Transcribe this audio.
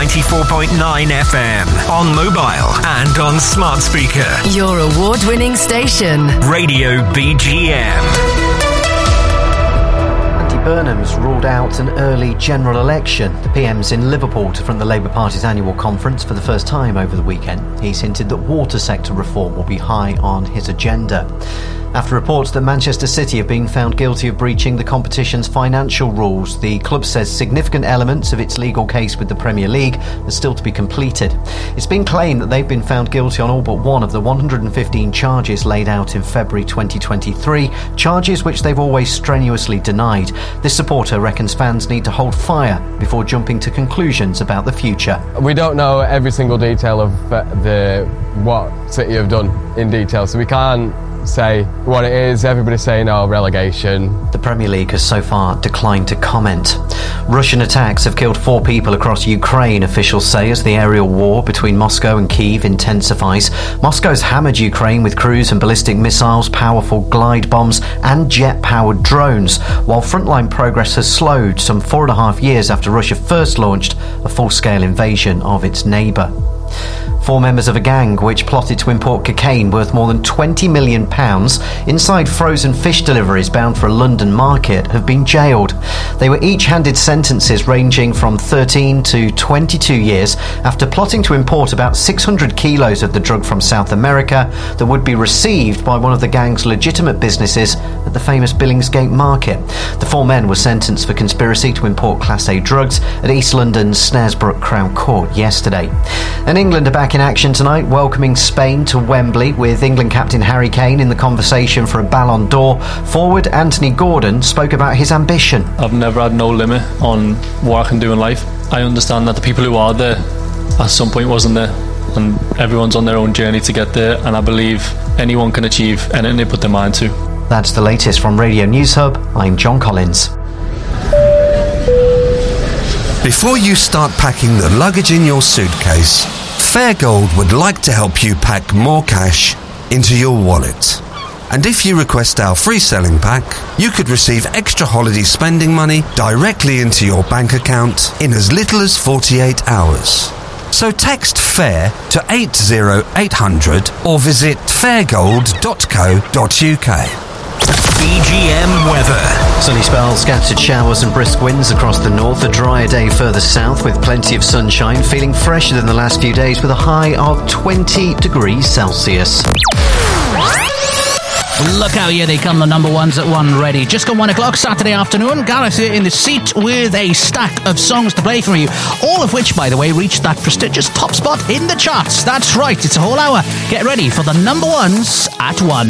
94.9 FM. On mobile and on smart speaker. Your award-winning station. Radio BGM. Burnham's ruled out an early general election. The PM's in Liverpool to front the Labour Party's annual conference for the first time over the weekend. He's hinted that water sector reform will be high on his agenda. After reports that Manchester City have been found guilty of breaching the competition's financial rules, the club says significant elements of its legal case with the Premier League are still to be completed. It's been claimed that they've been found guilty on all but one of the 115 charges laid out in February 2023, charges which they've always strenuously denied. This supporter reckons fans need to hold fire before jumping to conclusions about the future. We don't know every single detail of what City have done in detail, so we can't say what it is. Everybody's saying, relegation. The Premier League has so far declined to comment. Russian attacks have killed 4 people across Ukraine, officials say, as the aerial war between Moscow and Kyiv intensifies. Moscow's hammered Ukraine with cruise and ballistic missiles, powerful glide bombs and jet-powered drones, while frontline progress has slowed some 4.5 years after Russia first launched a full-scale invasion of its neighbour. 4 members of a gang which plotted to import cocaine worth more than £20 million inside frozen fish deliveries bound for a London market have been jailed. They were each handed sentences ranging from 13 to 22 years after plotting to import about 600 kilos of the drug from South America that would be received by one of the gang's legitimate businesses at the famous Billingsgate market. The 4 men were sentenced for conspiracy to import Class A drugs at East London's Snaresbrook Crown Court yesterday. And England are back in action tonight, welcoming Spain to Wembley, with England captain Harry Kane in the conversation for a Ballon d'Or. Forward Anthony Gordon spoke about his ambition. I've never had no limit on what I can do in life. I understand that the people who are there at some point wasn't there, and everyone's on their own journey to get there, and I believe anyone can achieve anything they put their mind to. That's the latest from Radio News Hub. I'm John Collins. Before you start packing the luggage in your suitcase, Fairgold would like to help you pack more cash into your wallet. And if you request our free selling pack, you could receive extra holiday spending money directly into your bank account in as little as 48 hours. So text FAIR to 80800 or visit fairgold.co.uk. BGM weather. Sunny spells, scattered showers and brisk winds across the north. A drier day further south with plenty of sunshine. Feeling fresher than the last few days with a high of 20 degrees Celsius. Look how here they come, the number ones at 1 ready. Just got 1 o'clock Saturday afternoon. Gareth here in the seat with a stack of songs to play for you. All of which, by the way, reached that prestigious top spot in the charts. That's right, it's a whole hour. Get ready for the number ones at 1.